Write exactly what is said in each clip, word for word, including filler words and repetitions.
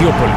Radiópolis.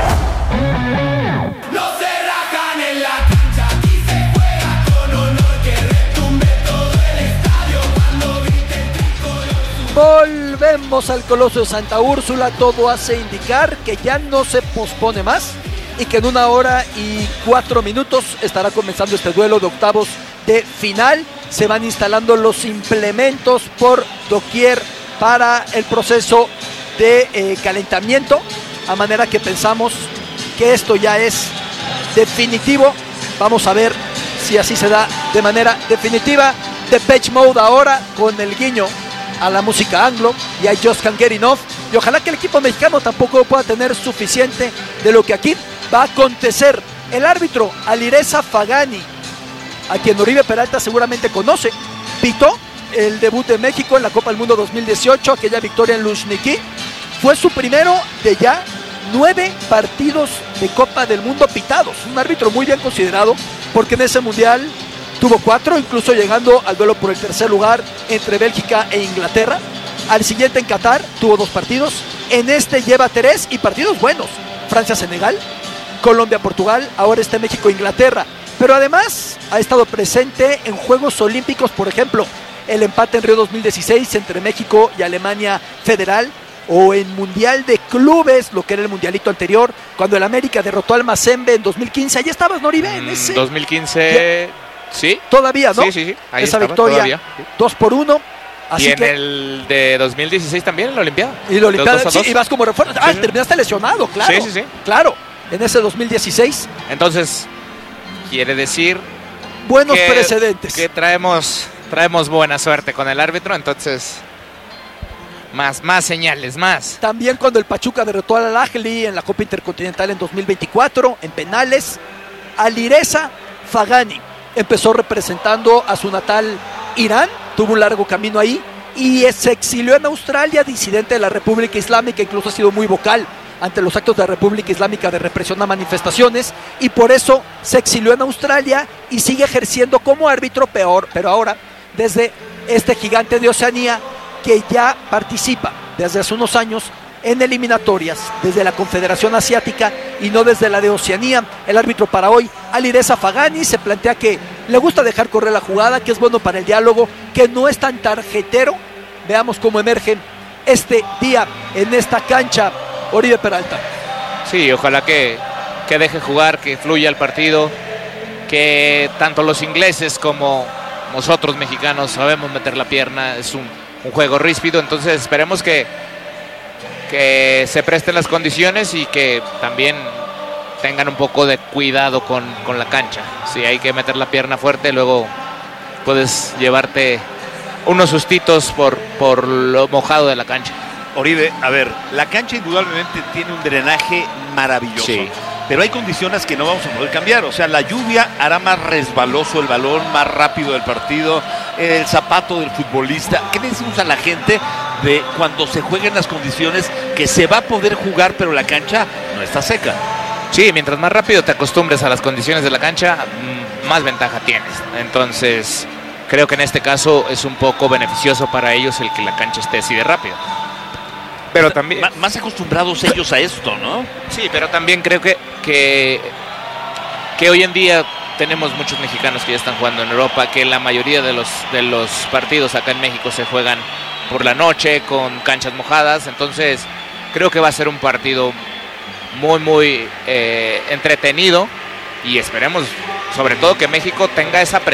Volvemos al Coloso de Santa Úrsula. Todo hace indicar que ya no se pospone más y que en una hora y cuatro minutos estará comenzando este duelo de octavos de final. Se van instalando los implementos por doquier para el proceso de eh, calentamiento, a manera que pensamos que esto ya es definitivo. Vamos a ver si así se da de manera definitiva. Depeche Mode ahora con el guiño a la música anglo y I Just Can't Get Enough, y ojalá que el equipo mexicano tampoco pueda tener suficiente de lo que aquí va a acontecer. El árbitro Alireza Fagani, a quien Oribe Peralta seguramente conoce, pitó el debut de México en la Copa del Mundo dos mil dieciocho, aquella victoria en Luzhniki. Fue su primero de ya nueve partidos de Copa del Mundo pitados, un árbitro muy bien considerado, porque en ese mundial tuvo cuatro, incluso llegando al duelo por el tercer lugar entre Bélgica e Inglaterra. Al siguiente en Qatar tuvo dos partidos, en este lleva tres y partidos buenos: Francia-Senegal, Colombia-Portugal, ahora está México-Inglaterra. Pero además ha estado presente en Juegos Olímpicos, por ejemplo, el empate en Río dos mil dieciséis entre México y Alemania Federal, o en Mundial de Clubes, lo que era el mundialito anterior, cuando el América derrotó al Mazembe en dos mil quince. Ahí estabas, Noribe, en ese dos mil quince. Ya. Sí. Todavía, ¿no? Sí, sí, sí. Ahí esa estaba, victoria, todavía. dos por uno. Así y en que, el de dos mil dieciséis también, en la Olimpiada. Y la Olimpiada, sí, dos. y vas como refuerzo. Ah, sí, sí. Terminaste lesionado, claro. Sí, sí, sí. Claro, en ese dos mil dieciséis. Entonces, quiere decir... Buenos que, precedentes. Que traemos, traemos buena suerte con el árbitro, entonces... Más, más señales, más. También cuando el Pachuca derrotó al Al-Ahly en la Copa Intercontinental en dos mil veinticuatro, en penales, Alireza Fagani empezó representando a su natal Irán, tuvo un largo camino ahí y se exilió en Australia, disidente de la República Islámica, incluso ha sido muy vocal ante los actos de la República Islámica de represión a manifestaciones, y por eso se exilió en Australia y sigue ejerciendo como árbitro, peor, pero ahora desde este gigante de Oceanía que ya participa desde hace unos años en eliminatorias desde la Confederación Asiática y no desde la de Oceanía. El árbitro para hoy, Alireza Fagani, se plantea que le gusta dejar correr la jugada, que es bueno para el diálogo, que no es tan tarjetero. Veamos cómo emerge este día en esta cancha Oribe Peralta. Sí, ojalá que, que deje jugar, que fluya el partido, que tanto los ingleses como nosotros mexicanos sabemos meter la pierna. Es un, un juego ríspido, entonces esperemos que que se presten las condiciones y que también tengan un poco de cuidado con, con la cancha. Si hay que meter la pierna fuerte, luego puedes llevarte unos sustitos por, por lo mojado de la cancha. Oribe, a ver, la cancha indudablemente tiene un drenaje maravilloso, sí, pero hay condiciones que no vamos a poder cambiar. O sea, la lluvia hará más resbaloso el balón, más rápido el partido, el zapato del futbolista. ¿Qué le decimos a la gente de cuando se jueguen las condiciones que se va a poder jugar, pero la cancha no está seca? Sí, mientras más rápido te acostumbres a las condiciones de la cancha, más ventaja tienes. Entonces, creo que en este caso es un poco beneficioso para ellos el que la cancha esté así de rápido. Pero también... M- más acostumbrados ellos a esto, ¿no? Sí, pero también creo que, que, que hoy en día tenemos muchos mexicanos que ya están jugando en Europa, que la mayoría de los, de los partidos acá en México se juegan por la noche, con canchas mojadas. Entonces creo que va a ser un partido muy, muy eh, entretenido, y esperemos sobre todo que México tenga esa presión